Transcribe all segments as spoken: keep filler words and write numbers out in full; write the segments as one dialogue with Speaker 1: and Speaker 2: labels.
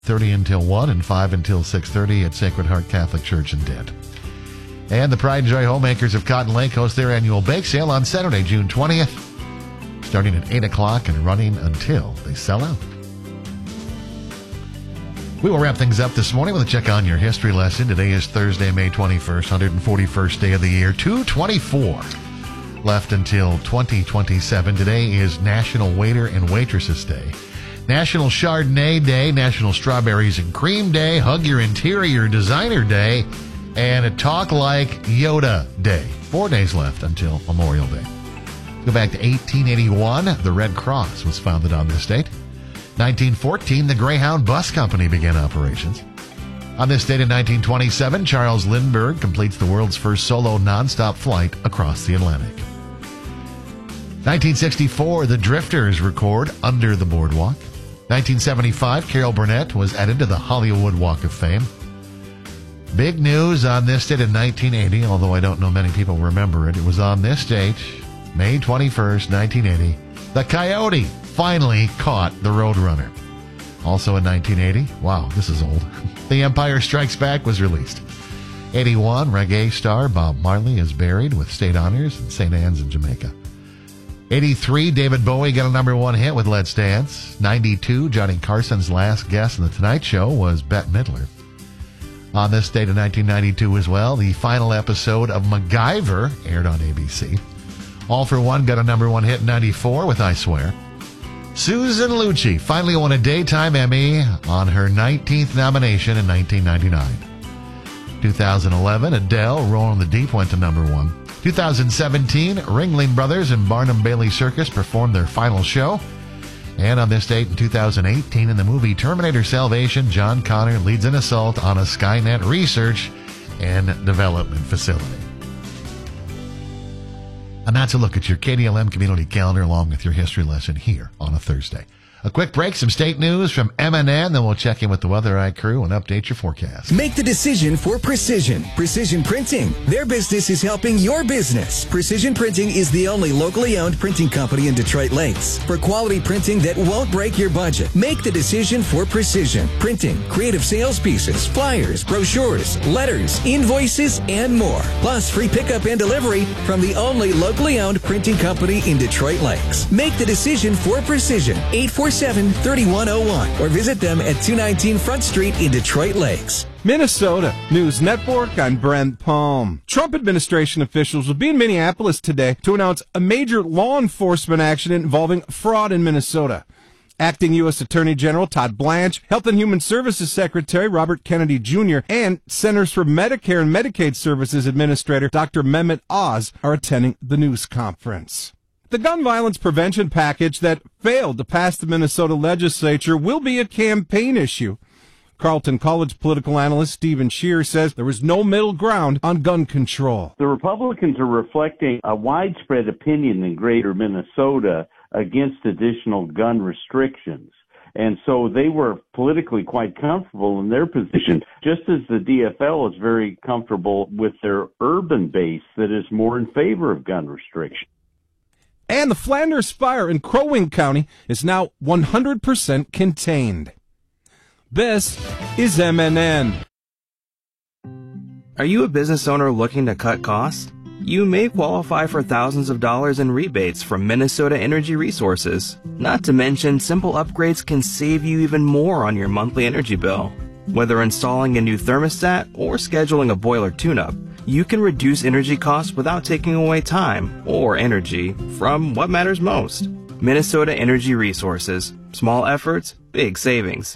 Speaker 1: thirty until one and five until six thirty at Sacred Heart Catholic Church in Dent. And the Pride and Joy Homemakers of Cotton Lake host their annual bake sale on Saturday, June twentieth, starting at eight o'clock and running until they sell out. We will wrap things up this morning with a check on your history lesson. Today is Thursday, May twenty-first, one hundred forty-first day of the year, two twenty-four left until twenty twenty-seven. Today is National Waiter and Waitresses Day, National Chardonnay Day, National Strawberries and Cream Day, Hug Your Interior Designer Day, and a Talk Like Yoda Day. Four days left until Memorial Day. Go back to eighteen eighty-one. The Red Cross was founded on this date. nineteen fourteen, the Greyhound Bus Company began operations. On this date in nineteen twenty-seven, Charles Lindbergh completes the world's first solo nonstop flight across the Atlantic. nineteen sixty-four, the Drifters record Under the Boardwalk. nineteen seventy-five, Carol Burnett was added to the Hollywood Walk of Fame. Big news on this date in nineteen eighty, although I don't know many people remember it. It was on this date, May twenty-first, nineteen eighty, the Coyote finally caught the Roadrunner. Also in nineteen eighty, wow, this is old, The Empire Strikes Back was released. eighty-one, reggae star Bob Marley is buried with state honors in Saint Anne's in Jamaica. eighty-three, David Bowie got a number one hit with Let's Dance. ninety-two, Johnny Carson's last guest on The Tonight Show was Bette Midler. On this date in nineteen ninety-two as well, the final episode of MacGyver aired on A B C. All for One got a number one hit in ninety-four with I Swear. Susan Lucci finally won a Daytime Emmy on her nineteenth nomination in nineteen ninety-nine. two thousand eleven, Adele, Rolling the Deep went to number one. two thousand seventeen, Ringling Brothers and Barnum Bailey Circus performed their final show. And on this date in two thousand eighteen, in the movie Terminator Salvation, John Connor leads an assault on a Skynet research and development facility. And that's a look at your K D L M community calendar along with your history lesson here on a Thursday. A quick break, some state news from M and N, then we'll check in with the Weather Eye crew and update your forecast.
Speaker 2: Make the decision for Precision. Precision Printing. Their business is helping your business. Precision Printing is the only locally owned printing company in Detroit Lakes. For quality printing that won't break your budget, make the decision for Precision Printing. Creative sales pieces, flyers, brochures, letters, invoices, and more. Plus free pickup and delivery from the only locally owned printing company in Detroit Lakes. Make the decision for Precision. eight four seven, three one zero one or visit them at two nineteen Front Street in Detroit Lakes.
Speaker 3: Minnesota News Network, I'm Brent Palm. Trump administration officials will be in Minneapolis today to announce a major law enforcement action involving fraud in Minnesota. Acting U S Attorney General Todd Blanche, Health and Human Services Secretary Robert Kennedy Junior, and Centers for Medicare and Medicaid Services Administrator Doctor Mehmet Oz are attending the news conference. The gun violence prevention package that failed to pass the Minnesota legislature will be a campaign issue. Carleton College political analyst Stephen Scheer says there was no middle ground on gun control.
Speaker 4: The Republicans are reflecting a widespread opinion in greater Minnesota against additional gun restrictions. And so they were politically quite comfortable in their position, just as the D F L is very comfortable with their urban base that is more in favor of gun restrictions.
Speaker 3: And the Flanders fire in Crow Wing County is now one hundred percent contained. This is M N N.
Speaker 5: Are you a business owner looking to cut costs? You may qualify for thousands of dollars in rebates from Minnesota Energy Resources. Not to mention, simple upgrades can save you even more on your monthly energy bill. Whether installing a new thermostat or scheduling a boiler tune-up, you can reduce energy costs without taking away time or energy from what matters most. Minnesota Energy Resources. Small efforts, big savings.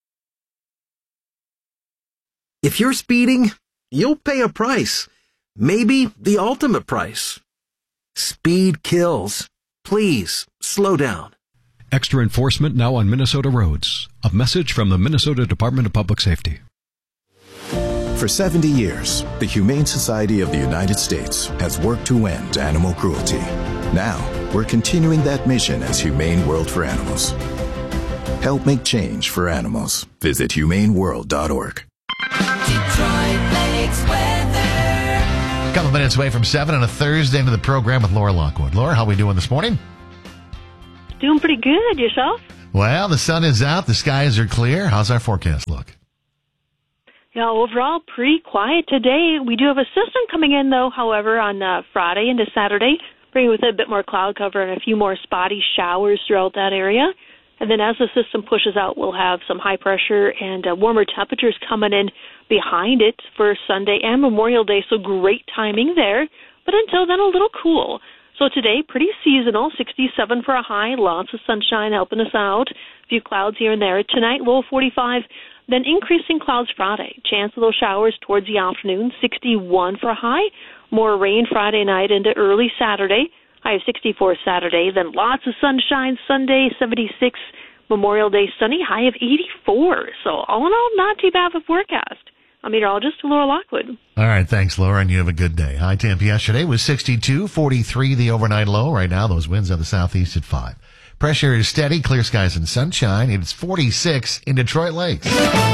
Speaker 6: If you're speeding, you'll pay a price. Maybe the ultimate price. Speed kills. Please, slow down.
Speaker 7: Extra enforcement now on Minnesota roads. A message from the Minnesota Department of Public Safety.
Speaker 8: For seventy years, the Humane Society of the United States has worked to end animal cruelty. Now, we're continuing that mission as Humane World for Animals. Help make change for animals. Visit humane world dot org.
Speaker 1: Detroit Lakes weather. A couple minutes away from seven on a Thursday into the program with Laura Lockwood. Laura, how are we doing this morning?
Speaker 9: Doing pretty good. Yourself?
Speaker 1: Well, the sun is out. The skies are clear. How's our forecast look?
Speaker 9: Yeah, overall, pretty quiet today. We do have a system coming in, though, however, on uh, Friday into Saturday, bringing with it a bit more cloud cover and a few more spotty showers throughout that area. And then as the system pushes out, we'll have some high pressure and uh, warmer temperatures coming in behind it for Sunday and Memorial Day, so great timing there. But until then, a little cool. So today, pretty seasonal, sixty-seven for a high, lots of sunshine helping us out, a few clouds here and there. Tonight, low forty-five, then increasing clouds Friday. Chance of those showers towards the afternoon, sixty-one for a high, more rain Friday night into early Saturday. High of sixty-four Saturday, then lots of sunshine Sunday, seventy-six, Memorial Day sunny, high of eighty-four. So all in all, not too bad of a forecast. I'm meteorologist Laura Lockwood.
Speaker 1: All right, thanks, Laura, and you have a good day. High temp yesterday was sixty-two, forty-three the overnight low. Right now, those winds out the southeast at five. Pressure is steady, clear skies and sunshine. It's forty-six in Detroit Lakes.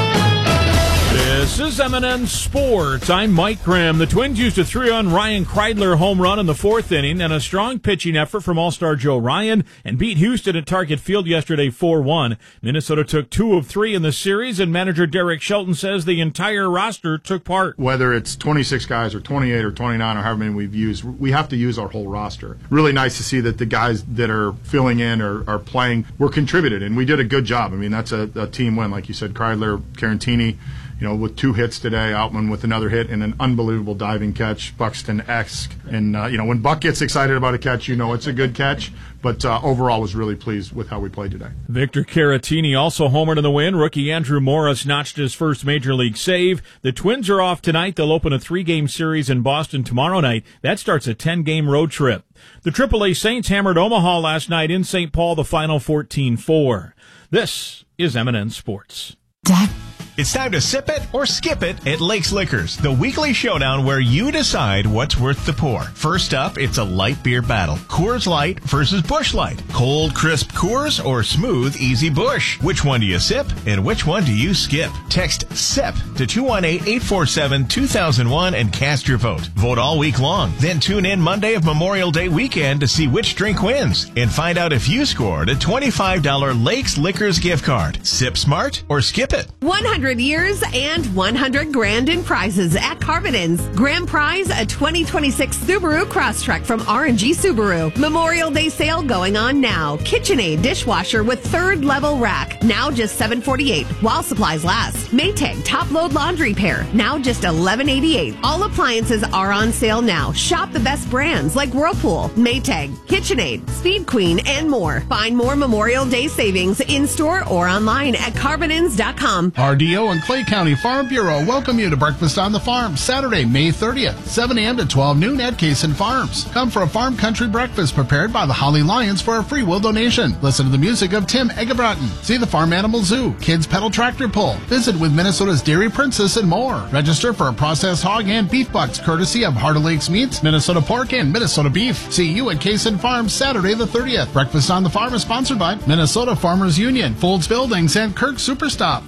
Speaker 10: This is M and N Sports. I'm Mike Graham. The Twins used a three-run Ryan Kreidler home run in the fourth inning and a strong pitching effort from All-Star Joe Ryan and beat Houston at Target Field yesterday four one. Minnesota took two of three in the series, and manager Derek Shelton says the entire roster took part.
Speaker 11: Whether it's twenty-six guys or twenty-eight or twenty-nine or however many we've used, we have to use our whole roster. Really nice to see that the guys that are filling in or are playing were contributed, and we did a good job. I mean, that's a, a team win, like you said. Kreidler, Carantini, you know, with two hits today, Outman with another hit and an unbelievable diving catch, Buxton-esque. And, uh, you know, when Buck gets excited about a catch, you know it's a good catch. But uh, overall was really pleased with how we played today.
Speaker 10: Victor Caratini also homered in the win. Rookie Andrew Morris notched his first major league save. The Twins are off tonight. They'll open a three-game series in Boston tomorrow night. That starts a ten-game road trip. The triple A Saints hammered Omaha last night in Saint Paul, the final fourteen four. This is M and N Sports.
Speaker 12: Dad. It's time to sip it or skip it at Lakes Liquors, the weekly showdown where you decide what's worth the pour. First up, it's a light beer battle. Coors Light versus Busch Light. Cold, crisp Coors or smooth, easy Busch. Which one do you sip and which one do you skip? Text SIP to two one eight, eight four seven, two thousand one and cast your vote. Vote all week long. Then tune in Monday of Memorial Day weekend to see which drink wins and find out if you scored a twenty-five dollars Lakes Liquors gift card. Sip smart or skip it.
Speaker 13: one hundred years and one hundred grand in prizes at Carbonins. Grand prize, a twenty twenty-six Subaru Crosstrek from R and G Subaru. Memorial Day sale going on now. KitchenAid dishwasher with third level rack, now just seven forty-eight while supplies last. Maytag top load laundry pair, now just eleven eighty-eight. All appliances are on sale now. Shop the best brands like Whirlpool, Maytag, KitchenAid, Speed Queen, and more. Find more Memorial Day savings in store or online at carbonins dot com.
Speaker 14: R D O and Clay County Farm Bureau welcome you to Breakfast on the Farm, Saturday, May thirtieth, seven a.m. to twelve noon at Kaysen Farms. Come for a farm country breakfast prepared by the Holly Lions for a free will donation. Listen to the music of Tim Egebraten. See the Farm Animal Zoo, Kids Pedal Tractor Pull. Visit with Minnesota's Dairy Princess and more. Register for a processed hog and beef bucks courtesy of Heart of Lakes Meats, Minnesota Pork, and Minnesota Beef. See you at Kaysen Farms Saturday the thirtieth. Breakfast on the Farm is sponsored by Minnesota Farmers Union, Folds Buildings, and Kirk Superstop.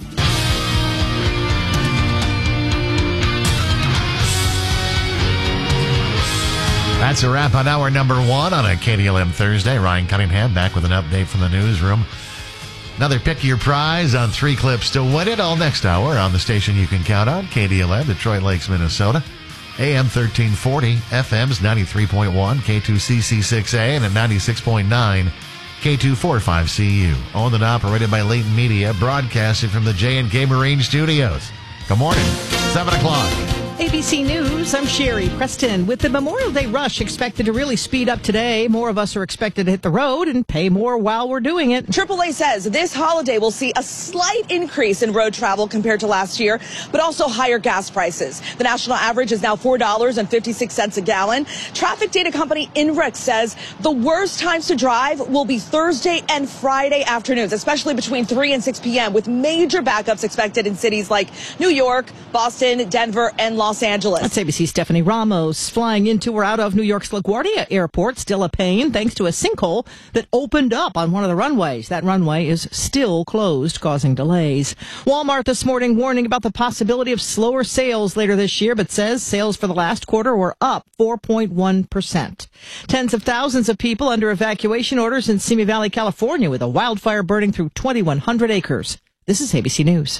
Speaker 1: That's a wrap on hour number one on a K D L M Thursday. Ryan Cunningham back with an update from the newsroom. Another pick your prize on three clips to win it all next hour on the station you can count on, K D L M, Detroit Lakes, Minnesota. A M thirteen forty, F M's ninety-three point one, K two C C six A, and at ninety-six point nine, K two forty-five C U. Owned and operated by Leighton Media, broadcasting from the J and K Marine Studios. Good morning, seven o'clock.
Speaker 15: A B C News, I'm Sherry Preston. With the Memorial Day rush expected to really speed up today, more of us are expected to hit the road and pay more while we're doing it.
Speaker 16: triple A says this holiday will see a slight increase in road travel compared to last year, but also higher gas prices. The national average is now four dollars and fifty-six cents a gallon. Traffic data company INRIX says the worst times to drive will be Thursday and Friday afternoons, especially between three and six p.m., with major backups expected in cities like New York, Boston, Denver, and Los Los Angeles.
Speaker 15: That's A B C's Stephanie Ramos. Flying into or out of New York's LaGuardia Airport, still a pain thanks to a sinkhole that opened up on one of the runways. That runway is still closed, causing delays. Walmart this morning warning about the possibility of slower sales later this year, but says sales for the last quarter were up four point one percent. Tens of thousands of people under evacuation orders in Simi Valley, California, with a wildfire burning through twenty-one hundred acres. This is A B C News.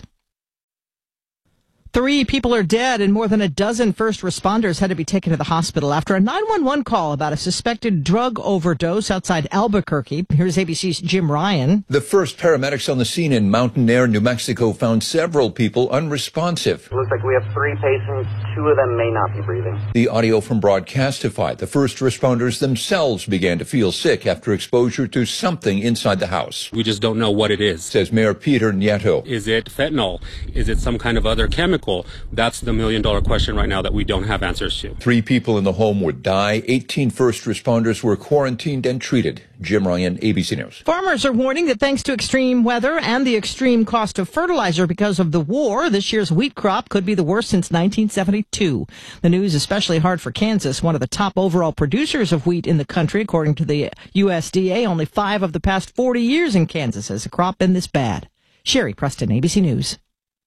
Speaker 15: Three people are dead and more than a dozen first responders had to be taken to the hospital after a nine one one call about a suspected drug overdose outside Albuquerque. Here's A B C's Jim Ryan.
Speaker 17: The first paramedics on the scene in Mountain Air, New Mexico, found several people unresponsive.
Speaker 18: It looks like we have three patients. Two of them may not be breathing.
Speaker 17: The audio from Broadcastify. The first responders themselves began to feel sick after exposure to something inside the house.
Speaker 19: We just don't know what it is,
Speaker 17: says Mayor Peter Nieto.
Speaker 19: Is it fentanyl? Is it some kind of other chemical? That's the million dollar question right now that we don't have answers to.
Speaker 17: Three people in the home would die. eighteen first responders were quarantined and treated. Jim Ryan, A B C News.
Speaker 15: Farmers are warning that thanks to extreme weather and the extreme cost of fertilizer because of the war, this year's wheat crop could be the worst since nineteen seventy-two. The news is especially hard for Kansas, one of the top overall producers of wheat in the country. According to the U S D A, only five of the past forty years in Kansas has a crop been this bad. Sherry Preston, A B C News.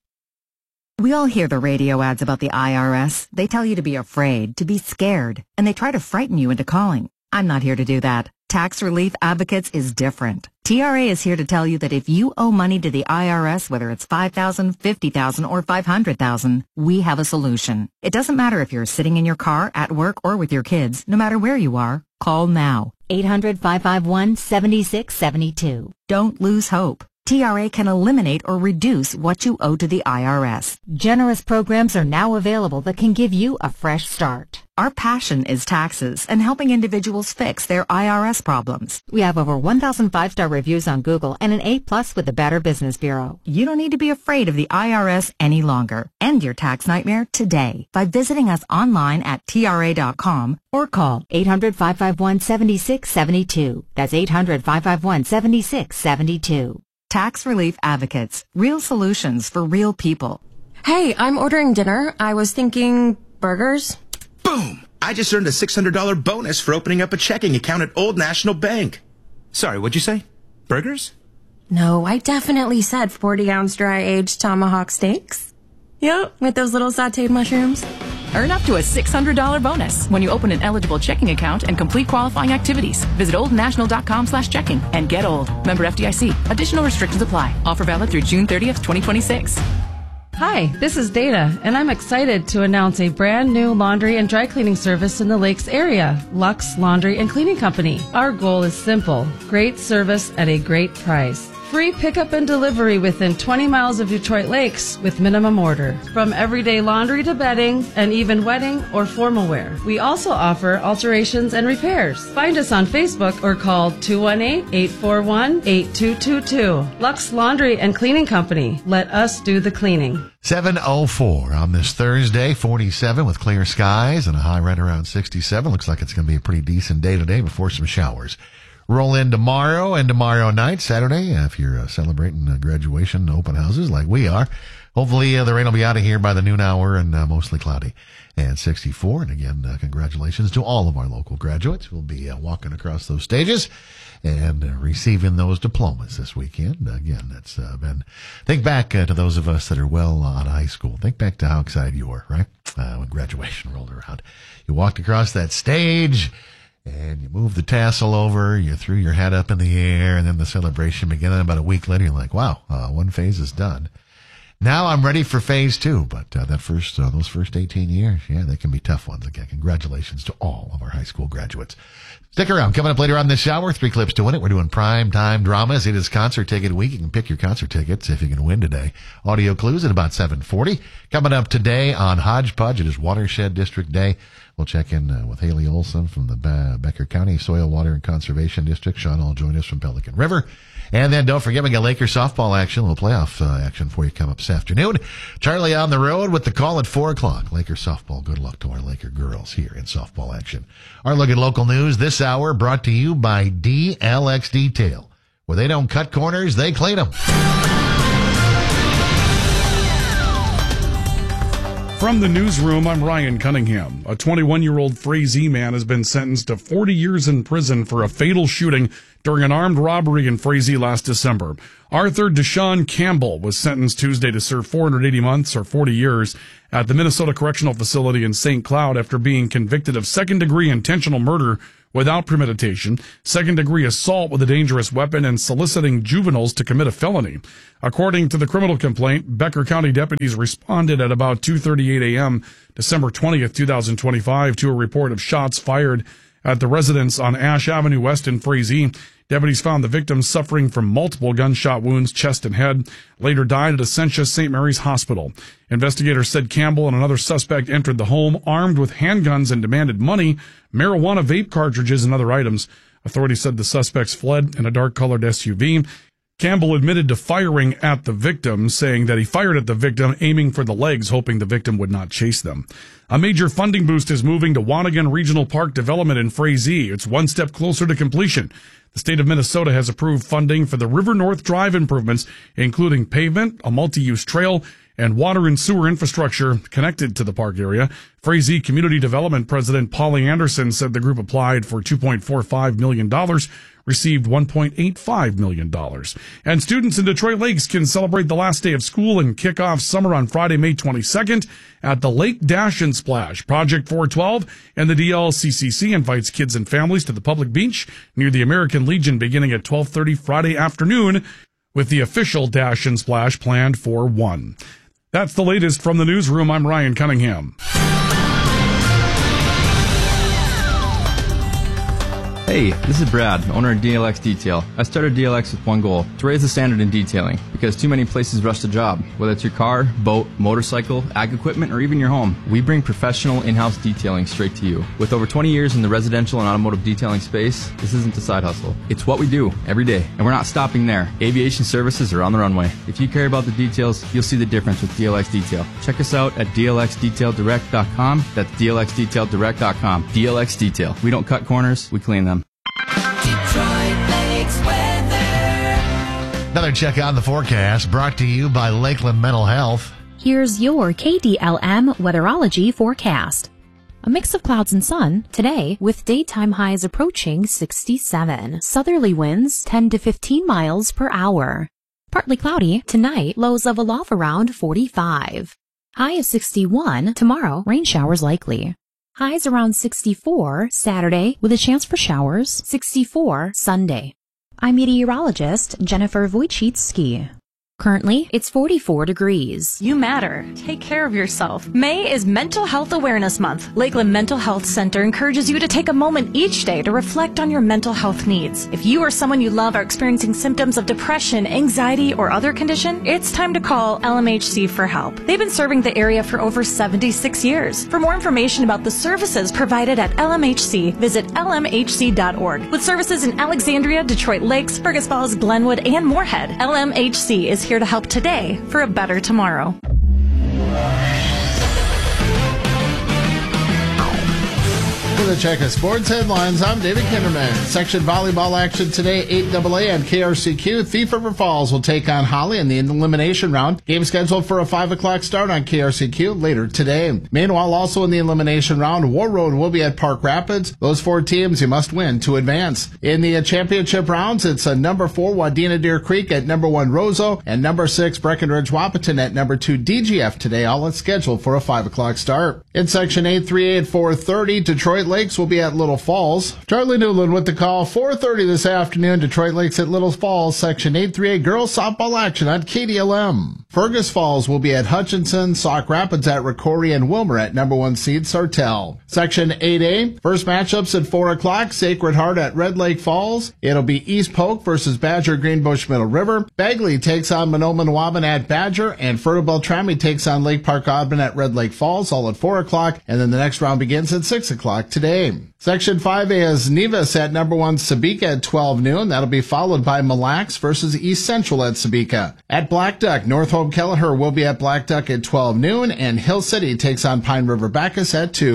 Speaker 20: We all hear the radio ads about the I R S. They tell you to be afraid, to be scared, and they try to frighten you into calling. I'm not here to do that. Tax Relief Advocates is different. T R A is here to tell you that if you owe money to the I R S, whether it's five thousand dollars, fifty thousand dollars, or five hundred thousand dollars, we have a solution. It doesn't matter if you're sitting in your car, at work, or with your kids. No matter where you are, call now.
Speaker 21: eight hundred, five five one, seven six seven two.
Speaker 20: Don't lose hope. T R A can eliminate or reduce what you owe to the I R S.
Speaker 21: Generous programs are now available that can give you a fresh start.
Speaker 20: Our passion is taxes and helping individuals fix their I R S problems.
Speaker 21: We have over one thousand five-star reviews on Google and an A plus with the Better Business Bureau.
Speaker 20: You don't need to be afraid of the I R S any longer. End your tax nightmare today by visiting us online at T R A dot com
Speaker 21: or call eight hundred, five five one, seven six seven two. That's eight hundred, five five one, seven six seven two.
Speaker 20: Tax Relief Advocates. Real solutions for real people.
Speaker 22: Hey, I'm ordering dinner. I was thinking burgers.
Speaker 23: Boom! I just earned a six hundred dollars bonus for opening up a checking account at Old National Bank. Sorry, what'd you say? Burgers?
Speaker 22: No, I definitely said forty ounce dry aged tomahawk steaks. Yep, with those little sauteed mushrooms.
Speaker 24: Earn up to a six hundred dollars bonus when you open an eligible checking account and complete qualifying activities. Visit oldnational.com slash checking and get old. Member F D I C. Additional restrictions apply. Offer valid through June thirtieth, twenty twenty-six.
Speaker 25: Hi, this is Dana, and I'm excited to announce a brand new laundry and dry cleaning service in the Lakes area, Lux Laundry and Cleaning Company. Our goal is simple: great service at a great price. Free pickup and delivery within twenty miles of Detroit Lakes with minimum order. From everyday laundry to bedding and even wedding or formal wear. We also offer alterations and repairs. Find us on Facebook or call two one eight, eight four one, eight two two two. Lux Laundry and Cleaning Company. Let us do the cleaning.
Speaker 1: seven oh four on this Thursday, forty-seven with clear skies and a high right around sixty-seven. Looks like it's going to be a pretty decent day today before some showers. Roll in tomorrow and tomorrow night, Saturday, if you're uh, celebrating uh, graduation open houses like we are. Hopefully uh, the rain will be out of here by the noon hour and uh, mostly cloudy and sixty-four. And again, uh, congratulations to all of our local graduates. We'll be uh, walking across those stages and uh, receiving those diplomas this weekend. Again, that's uh, been, think back uh, to those of us that are well out of high school. Think back to how excited you were, right? Uh, when graduation rolled around. You walked across that stage, and you move the tassel over, you threw your hat up in the air, and then the celebration began. And about a week later, you're like, wow, uh, one phase is done. Now I'm ready for phase two. But uh, that first, uh, those first eighteen years, yeah, they can be tough ones. Again, congratulations to all of our high school graduates. Stick around. Coming up later on this hour, three clips to win it. We're doing prime time dramas. It is concert ticket week. You can pick your concert tickets if you can win today. Audio clues at about seven forty. Coming up today on Hodgepodge, it is Watershed District Day. We'll check in uh, with Haley Olson from the Be- Becker County Soil, Water, and Conservation District. Sean will join us from Pelican River. And then don't forget, we got Lakers softball action, a little playoff uh, action for you come up this afternoon. Charlie on the road with the call at four o'clock. Lakers softball. Good luck to our Laker girls here in softball action. Our look at local news this hour brought to you by D L X Detail. Where they don't cut corners, they clean them.
Speaker 2: From the newsroom, I'm Ryan Cunningham. A twenty-one-year-old Frazee man has been sentenced to forty years in prison for a fatal shooting during an armed robbery in Frazee last December. Arthur Deshaun Campbell was sentenced Tuesday to serve four hundred eighty months or forty years at the Minnesota Correctional Facility in Saint Cloud after being convicted of second-degree intentional murder without premeditation, second-degree assault with a dangerous weapon, and soliciting juveniles to commit a felony. According to the criminal complaint, Becker County deputies responded at about two thirty-eight a.m. December twentieth, twenty twenty-five to a report of shots fired at the residence on Ash Avenue West in Frazee. Deputies found the victim suffering from multiple gunshot wounds, chest and head, later died at Essentia Saint Mary's Hospital. Investigators said Campbell and another suspect entered the home armed with handguns and demanded money, marijuana vape cartridges, and other items. Authorities said the suspects fled in a dark-colored S U V. Campbell admitted to firing at the victim, saying that he fired at the victim, aiming for the legs, hoping the victim would not chase them. A major funding boost is moving to Waunagan Regional Park Development in Frazee. It's one step closer to completion. The state of Minnesota has approved funding for the River North Drive improvements, including pavement, a multi-use trail, and water and sewer infrastructure connected to the park area. Frazee Community Development President Polly Anderson said the group applied for two point four five million dollars, received one point eight five million dollars. And students in Detroit Lakes can celebrate the last day of school and kick off summer on Friday, May twenty-second at the Lake Dash and Splash. Project four twelve and the D L C C C invites kids and families to the public beach near the American Legion beginning at twelve thirty Friday afternoon, with the official Dash and Splash planned for one. That's the latest from the newsroom. I'm Ryan Cunningham.
Speaker 3: Hey, this is Brad, owner of D L X Detail. I started D L X with one goal, to raise the standard in detailing, because too many places rush the job. Whether it's your car, boat, motorcycle, ag equipment, or even your home, we bring professional in-house detailing straight to you. With over twenty years in the residential and automotive detailing space, this isn't a side hustle. It's what we do every day, and we're not stopping there. Aviation services are on the runway. If you care about the details, you'll see the difference with D L X Detail. Check us out at D L X detail direct dot com. That's D L X detail direct dot com. D L X Detail. We don't cut corners, we clean them.
Speaker 1: Detroit Lakes weather. Another check on the forecast brought to you by Lakeland Mental Health.
Speaker 4: Here's your K D L M weatherology forecast. A mix of clouds and sun today with daytime highs approaching sixty-seven. Southerly winds ten to fifteen miles per hour. Partly cloudy tonight, lows level off around forty-five. High of sixty-one, tomorrow rain showers likely. Highs around sixty-four Saturday with a chance for showers, sixty-four Sunday. I'm meteorologist Jennifer Wojcicki. Currently, it's forty-four degrees.
Speaker 5: You matter. Take care of yourself. May is Mental Health Awareness Month. Lakeland Mental Health Center encourages you to take a moment each day to reflect on your mental health needs. If you or someone you love are experiencing symptoms of depression, anxiety, or other condition, it's time to call L M H C for help. They've been serving the area for over seventy-six years. For more information about the services provided at L M H C, visit L M H C dot org. With services in Alexandria, Detroit Lakes, Fergus Falls, Glenwood, and Moorhead, L M H C is here to help today for a better tomorrow.
Speaker 14: For the check of sports headlines, I'm David Kinderman. Section volleyball action today, eight double A and K R C Q. Thief River Falls will take on Holly in the elimination round. Game scheduled for a five o'clock start on K R C Q later today. Meanwhile, also in the elimination round, War Road will be at Park Rapids. Those four teams you must win to advance. In the championship rounds, it's a number four Wadena Deer Creek at number one Roseau and number six Breckenridge Wahpeton at number two D G F today, all is scheduled for a five o'clock start. In Section eight three A at four thirty, Detroit Lakes will be at Little Falls. Charlie Newland with the call. four thirty this afternoon, Detroit Lakes at Little Falls. Section eight three A girls softball action on K D L M. Fergus Falls will be at Hutchinson, Sauk Rapids at Ricori, and Wilmer at number one seed Sartell. Section eight A, first matchups at four o'clock, Sacred Heart at Red Lake Falls. It'll be East Polk versus Badger Greenbush Middle River. Bagley takes on Monoman Waban at Badger, and Fertile Beltrami takes on Lake Park Audubon at Red Lake Falls, all at four o'clock, and then the next round begins at six o'clock today. Section five A is Nevis at number one Sabika at twelve noon. That'll be followed by Mille Lacs versus East Central at Sabika. At Black Duck, North Hope Kelleher will be at Black Duck at twelve noon, and Hill City takes on Pine River Bacchus at two.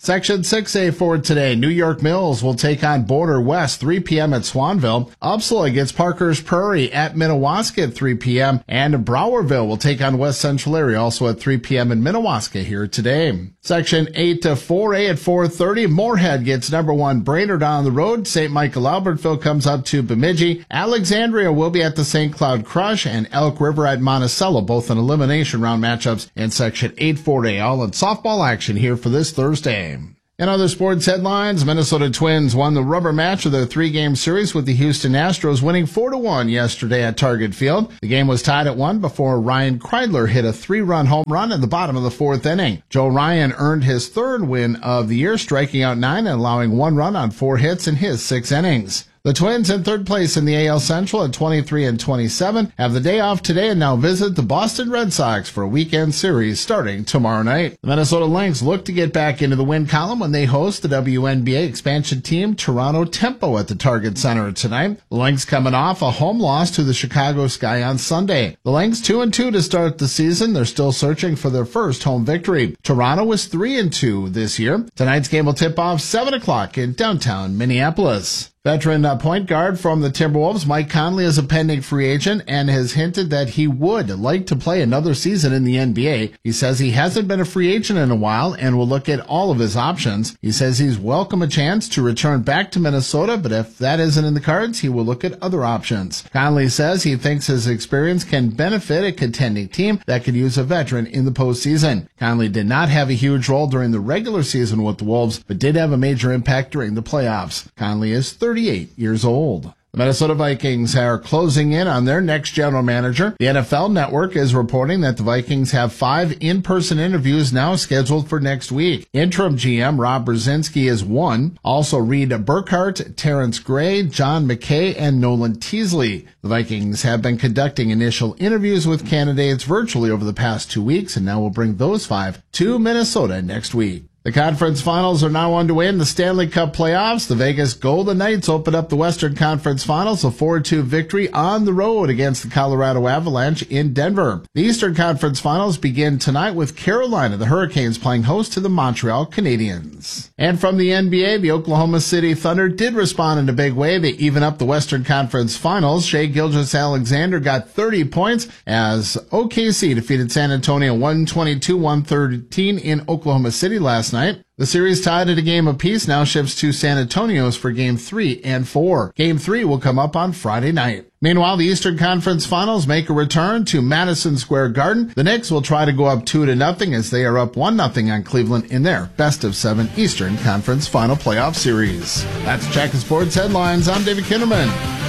Speaker 14: Section six A for today. New York Mills will take on Border West, three p.m. at Swanville. Upsala gets Parker's Prairie at Minnewaska at three p.m. And Browerville will take on West Central Area also at three p.m. in Minnewaska here today. Section eight to four A at four thirty. Moorhead gets number one Brainerd on the road. Saint Michael Albertville comes up to Bemidji. Alexandria will be at the Saint Cloud Crush, and Elk River at Monticello, both in elimination round matchups in Section eight four A. All in softball action here for this Thursday. In other sports headlines, Minnesota Twins won the rubber match of their three-game series with the Houston Astros, winning four to one yesterday at Target Field. The game was tied at one before Ryan Kreidler hit a three-run home run in the bottom of the fourth inning. Joe Ryan earned his third win of the year, striking out nine and allowing one run on four hits in his six innings. The Twins in third place in the A L Central at twenty-three and twenty-seven have the day off today and now visit the Boston Red Sox for a weekend series starting tomorrow night. The Minnesota Lynx look to get back into the win column when they host the W N B A expansion team Toronto Tempo at the Target Center tonight. The Lynx coming off a home loss to the Chicago Sky on Sunday. The Lynx two and two to start the season. They're still searching for their first home victory. Toronto is three and two this year. Tonight's game will tip off seven o'clock in downtown Minneapolis. Veteran uh, point guard from the Timberwolves, Mike Conley, is a pending free agent and has hinted that he would like to play another season in the N B A. He says he hasn't been a free agent in a while and will look at all of his options. He says he's welcome a chance to return back to Minnesota, but if that isn't in the cards, he will look at other options. Conley says he thinks his experience can benefit a contending team that could use a veteran in the postseason. Conley did not have a huge role during the regular season with the Wolves, but did have a major impact during the playoffs. Conley is thirty-eight years old. The Minnesota Vikings are closing in on their next general manager. The N F L Network is reporting that the Vikings have five in-person interviews now scheduled for next week. Interim G M Rob Brzezinski is one. Also Reed Burkhardt, Terrence Gray, John McKay, and Nolan Teasley. The Vikings have been conducting initial interviews with candidates virtually over the past two weeks and now will bring those five to Minnesota next week. The conference finals are now underway in the Stanley Cup playoffs. The Vegas Golden Knights opened up the Western Conference Finals, a four two victory on the road against the Colorado Avalanche in Denver. The Eastern Conference Finals begin tonight with Carolina, the Hurricanes, playing host to the Montreal Canadiens. And from the N B A, the Oklahoma City Thunder did respond in a big way. They even up the Western Conference Finals. Shai Gilgeous-Alexander got thirty points as O K C defeated San Antonio one twenty-two one thirteen in Oklahoma City last night. The series tied at a game apiece now shifts to San Antonio's for game three and four. Game three will come up on Friday night. Meanwhile, the Eastern Conference Finals make a return to Madison Square Garden. The Knicks will try to go up two to nothing as they are up one nothing on Cleveland in their best of seven Eastern Conference Final Playoff Series. That's Check of Sports Headlines. I'm David Kinderman.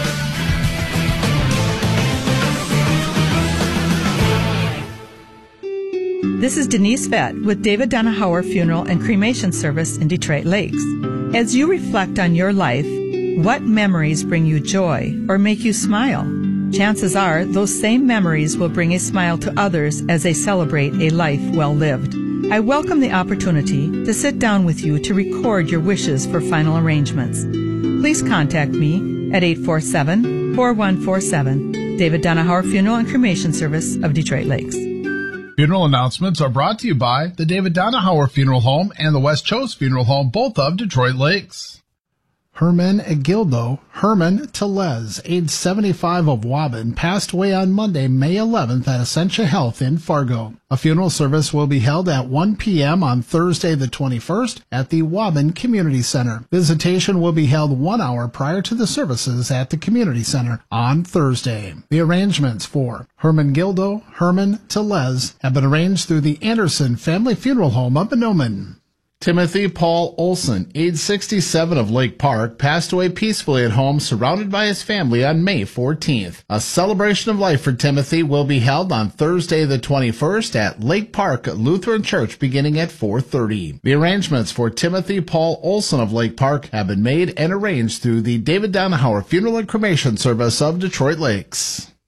Speaker 6: This is Denise Vett with David Donahauer Funeral and Cremation Service in Detroit Lakes. As you reflect on your life, what memories bring you joy or make you smile? Chances are those same memories will bring a smile to others as they celebrate a life well lived. I welcome the opportunity to sit down with you to record your wishes for final arrangements. Please contact me at eight four seven, four one four seven. David Donahauer Funeral and Cremation Service of Detroit Lakes.
Speaker 14: Funeral announcements are brought to you by the David Donahauer Funeral Home and the West Chose Funeral Home, both of Detroit Lakes. Herman Agildo, Herman Telez, age seventy-five of Waban, passed away on Monday, May eleventh at Essentia Health in Fargo. A funeral service will be held at one p.m. on Thursday the twenty-first at the Waban Community Center. Visitation will be held one hour prior to the services at the Community Center on Thursday. The arrangements for Herman Gildo, Herman Telez have been arranged through the Anderson Family Funeral Home of Benomen. Timothy Paul Olson, age sixty-seven of Lake Park, passed away peacefully at home surrounded by his family on May fourteenth. A celebration of life for Timothy will be held on Thursday the twenty-first at Lake Park Lutheran Church beginning at four thirty. The arrangements for Timothy Paul Olson of Lake Park have been made and arranged through the David Donahauer Funeral and Cremation Service of Detroit Lakes.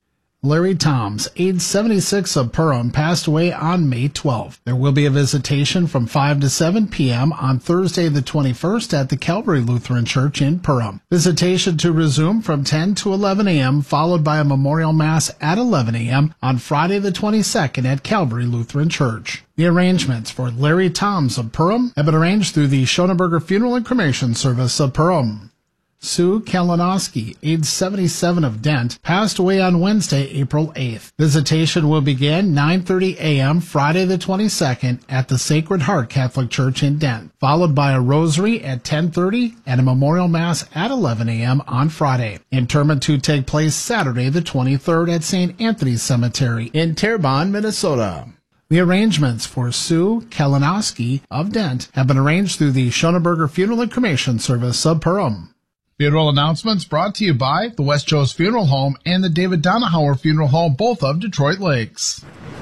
Speaker 14: Larry Toms, age seventy-six, of Perham, passed away on May twelfth. There will be a visitation from five to seven p.m. on Thursday the twenty-first at the Calvary Lutheran Church in Perham. Visitation to resume from ten to eleven a.m., followed by a memorial mass at eleven a.m. on Friday the twenty-second at Calvary Lutheran Church. The arrangements for Larry Toms of Perham have been arranged through the Schoenberger Funeral and Cremation Service of Perham. Sue Kalinowski, age seventy-seven, of Dent, passed away on Wednesday, April eighth. Visitation will begin nine thirty a.m. Friday the twenty-second at the Sacred Heart Catholic Church in Dent, followed by a rosary at ten thirty and a memorial mass at eleven a.m. on Friday. Interment to take place Saturday the twenty-third at Saint Anthony's Cemetery in Terrebonne, Minnesota. The arrangements for Sue Kalinowski of Dent have been arranged through the Schoenberger Funeral and Cremation Service of Perham. Funeral announcements brought to you by the West Joe's Funeral Home and the David Donahauer Funeral Home, both of Detroit Lakes.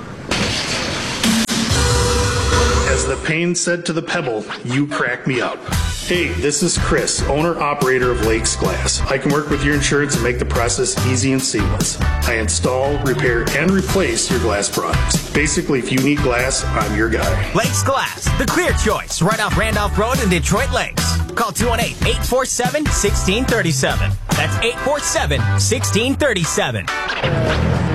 Speaker 7: As the pain said to the pebble, you crack me up. Hey, this is Chris, owner-operator of Lakes Glass. I can work with your insurance and make the process easy and seamless. I install, repair, and replace your glass products. Basically, if you need glass, I'm your guy.
Speaker 8: Lakes Glass, the clear choice, right off Randolph Road in Detroit Lakes. Call two one eight, eight four seven, one six three seven. That's eight four seven, one six three seven.